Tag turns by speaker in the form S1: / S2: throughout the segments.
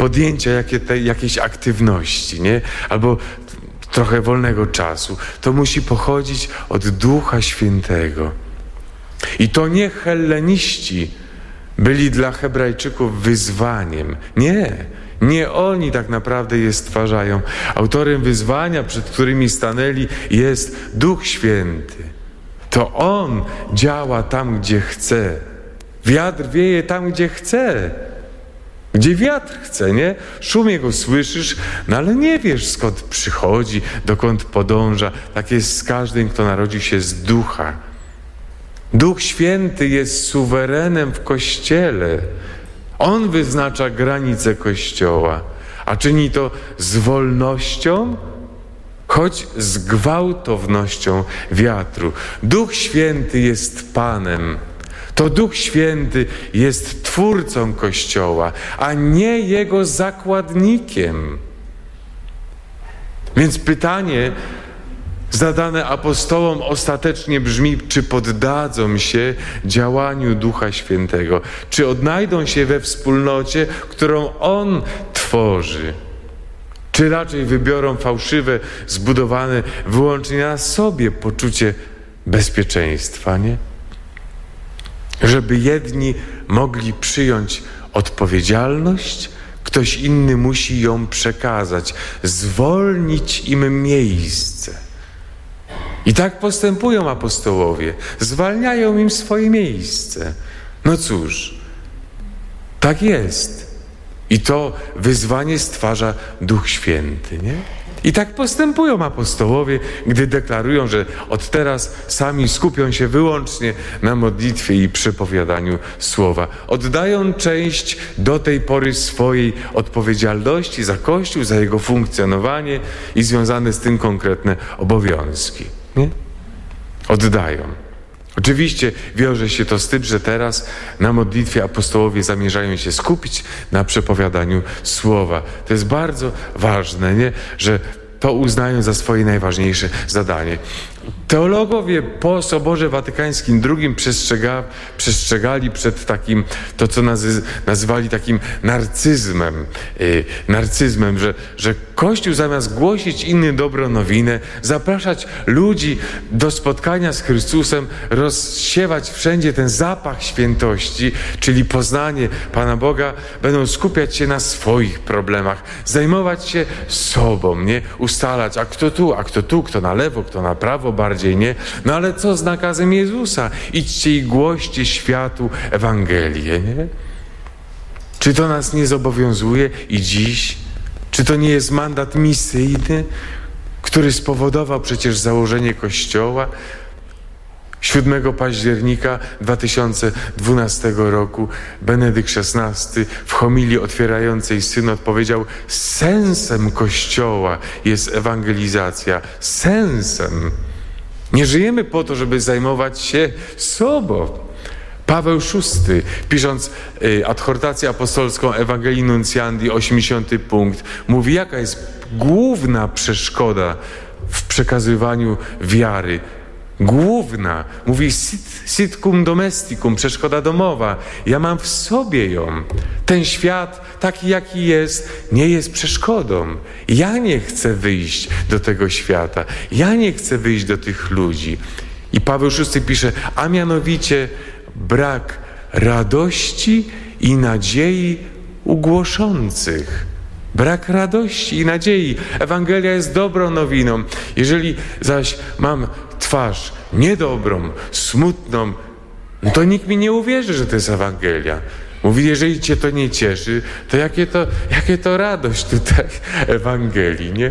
S1: podjęcia jakiejś aktywności, nie? Albo trochę wolnego czasu. To musi pochodzić od Ducha Świętego. I to nie helleniści byli dla Hebrajczyków wyzwaniem. Nie oni tak naprawdę je stwarzają. Autorem wyzwania, przed którymi stanęli, jest Duch Święty. To On działa tam, gdzie chce. Wiatr wieje tam, gdzie chce. Gdzie wiatr chce, nie? Szum jego słyszysz, no ale nie wiesz, skąd przychodzi, dokąd podąża. Tak jest z każdym, kto narodził się z Ducha. Duch Święty jest suwerenem w Kościele. On wyznacza granice Kościoła, a czyni to z wolnością, choć z gwałtownością wiatru. Duch Święty jest Panem. To Duch Święty jest Twórcą Kościoła, a nie Jego zakładnikiem. Więc pytanie zadane apostołom ostatecznie brzmi, czy poddadzą się działaniu Ducha Świętego? Czy odnajdą się we wspólnocie, którą On tworzy? Czy raczej wybiorą fałszywe, zbudowane wyłącznie na sobie poczucie bezpieczeństwa, nie? Żeby jedni mogli przyjąć odpowiedzialność, ktoś inny musi ją przekazać, zwolnić im miejsce. I tak postępują apostołowie, zwalniają im swoje miejsce. No cóż, tak jest. I to wyzwanie stwarza Duch Święty, nie? I tak postępują apostołowie, gdy deklarują, że od teraz sami skupią się wyłącznie na modlitwie i przepowiadaniu słowa. Oddają część do tej pory swojej odpowiedzialności za Kościół, za jego funkcjonowanie i związane z tym konkretne obowiązki. Nie? Oddają. Oczywiście wiąże się to z tym, że teraz na modlitwie apostołowie zamierzają się skupić na przepowiadaniu słowa. To jest bardzo ważne, nie? Że to uznają za swoje najważniejsze zadanie. Teologowie po Soborze Watykańskim II przestrzegali przed takim, to co nazywali takim narcyzmem, że Kościół zamiast głosić innym dobrą nowinę, zapraszać ludzi do spotkania z Chrystusem, rozsiewać wszędzie ten zapach świętości, czyli poznanie Pana Boga, będą skupiać się na swoich problemach, zajmować się sobą, nie? Ustalać, a kto tu, kto na lewo, kto na prawo bardziej, nie? No ale co z nakazem Jezusa? Idźcie i głoście światu Ewangelię, nie? Czy to nas nie zobowiązuje i dziś? Czy to nie jest mandat misyjny, który spowodował przecież założenie Kościoła? 7 października 2012 roku Benedykt XVI w homilii otwierającej synod powiedział: sensem Kościoła jest ewangelizacja. Sensem. Nie żyjemy po to, żeby zajmować się sobą. Paweł VI, pisząc adhortację apostolską Ewangelii Nuncjandi, 80. punkt, mówi, jaka jest główna przeszkoda w przekazywaniu wiary. Główna, mówi sit cum domesticum, przeszkoda domowa. Ja mam w sobie ją. Ten świat, taki jaki jest, nie jest przeszkodą. Ja nie chcę wyjść do tego świata. Ja nie chcę wyjść do tych ludzi. I Paweł VI pisze, a mianowicie brak radości i nadziei u głoszących. Brak radości i nadziei. Ewangelia jest dobrą nowiną. Jeżeli zaś mam twarz niedobrą, smutną, no to nikt mi nie uwierzy, że to jest Ewangelia. Mówi, jeżeli cię to nie cieszy, to jakie to radość tutaj Ewangelii, nie?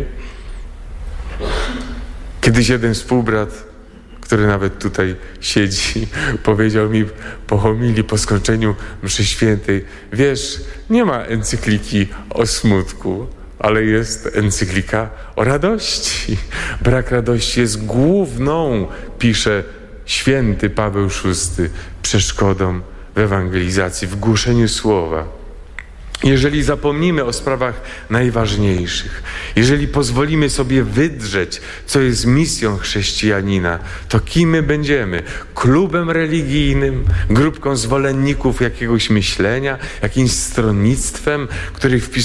S1: Kiedyś jeden współbrat, który nawet tutaj siedzi, powiedział mi po homilii, po skończeniu mszy świętej, wiesz, nie ma encykliki o smutku, ale jest encyklika o radości. Brak radości jest główną, pisze święty Paweł VI, przeszkodą w ewangelizacji, w głoszeniu słowa. Jeżeli zapomnimy o sprawach najważniejszych, jeżeli pozwolimy sobie wydrzeć, co jest misją chrześcijanina, to kim my będziemy? Klubem religijnym, grupką zwolenników jakiegoś myślenia, jakimś stronnictwem, których